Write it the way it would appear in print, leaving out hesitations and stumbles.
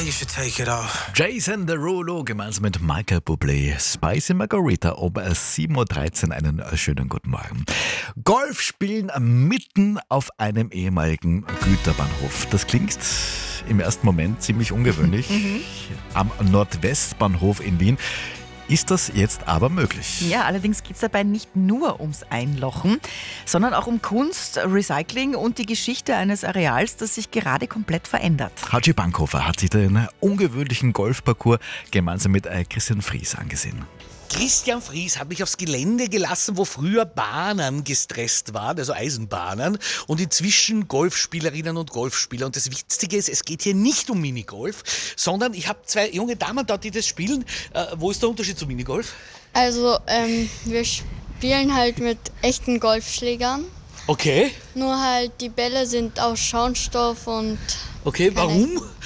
you should take it off. Jason Derulo gemeinsam mit Michael Bublé. Spicy Margarita um 7.13 Uhr. Einen schönen guten Morgen. Golf spielen mitten auf einem ehemaligen Güterbahnhof. Das klingt im ersten Moment ziemlich ungewöhnlich. Am Nordwestbahnhof in Wien. Ist das jetzt aber möglich? Ja, allerdings geht es dabei nicht nur ums Einlochen, sondern auch um Kunst, Recycling und die Geschichte eines Areals, das sich gerade komplett verändert. Haji Bankhofer hat sich den ungewöhnlichen Golfparcours gemeinsam mit Christian Fries angesehen. Christian Fries hat mich aufs Gelände gelassen, wo früher Bahnen gestresst waren, also Eisenbahnen, und inzwischen Golfspielerinnen und Golfspieler. Und das Witzige ist, es geht hier nicht um Minigolf, sondern ich habe zwei junge Damen dort, die das spielen. Wo ist der Unterschied zu Minigolf? Also, wir spielen halt mit echten Golfschlägern. Okay. Nur halt die Bälle sind aus Schaumstoff und... Okay, warum?